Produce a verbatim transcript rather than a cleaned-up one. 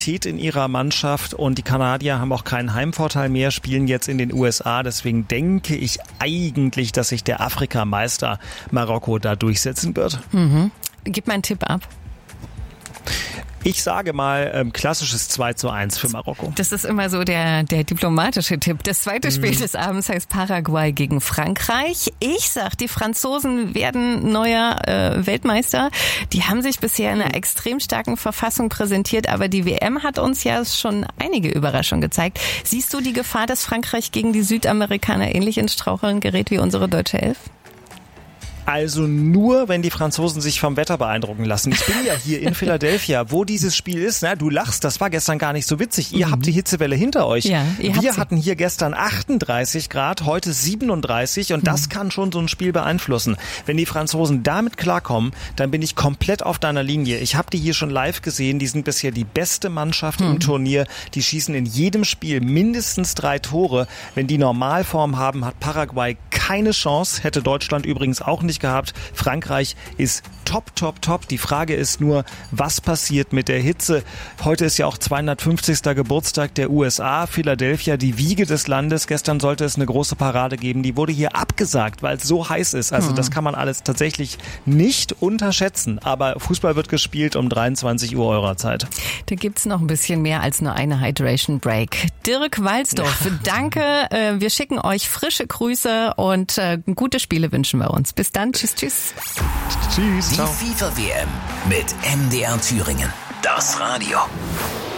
in ihrer Mannschaft und die Kanadier haben auch keinen Heimvorteil mehr, spielen jetzt in den U S A. Deswegen denke ich eigentlich, dass sich der Afrikameister Marokko da durchsetzen wird. Mhm. Gib mal einen Tipp ab. Ich sage mal ähm, klassisches zwei zu eins für Marokko. Das ist immer so der, der diplomatische Tipp. Das zweite mhm. Spiel des Abends heißt Paraguay gegen Frankreich. Ich sag, die Franzosen werden neuer äh, Weltmeister. Die haben sich bisher in einer extrem starken Verfassung präsentiert, aber die W M hat uns ja schon einige Überraschungen gezeigt. Siehst du die Gefahr, dass Frankreich gegen die Südamerikaner ähnlich ins Straucheln gerät wie unsere deutsche Elf? Also nur, wenn die Franzosen sich vom Wetter beeindrucken lassen. Ich bin ja hier in Philadelphia, wo dieses Spiel ist. Na, du lachst, das war gestern gar nicht so witzig. Ihr mhm. habt die Hitzewelle hinter euch. Ja, Wir hatten hier gestern achtunddreißig Grad, heute siebenunddreißig und mhm. das kann schon so ein Spiel beeinflussen. Wenn die Franzosen damit klarkommen, dann bin ich komplett auf deiner Linie. Ich habe die hier schon live gesehen. Die sind bisher die beste Mannschaft mhm. im Turnier. Die schießen in jedem Spiel mindestens drei Tore. Wenn die Normalform haben, hat Paraguay keine Chance. Hätte Deutschland übrigens auch nicht gehabt. Frankreich ist top, top, top. Die Frage ist nur, was passiert mit der Hitze? Heute ist ja auch zweihundertfünfzigster Geburtstag der U S A. Philadelphia, die Wiege des Landes. Gestern sollte es eine große Parade geben. Die wurde hier abgesagt, weil es so heiß ist. Also das kann man alles tatsächlich nicht unterschätzen. Aber Fußball wird gespielt um dreiundzwanzig Uhr eurer Zeit. Da gibt's noch ein bisschen mehr als nur eine Hydration Break. Dirk Walsdorf, danke. Wir schicken euch frische Grüße und gute Spiele wünschen wir uns. Bis dann. Tschüss, tschüss. Tschüss. Die FIFA W M mit M D R Thüringen. Das Radio.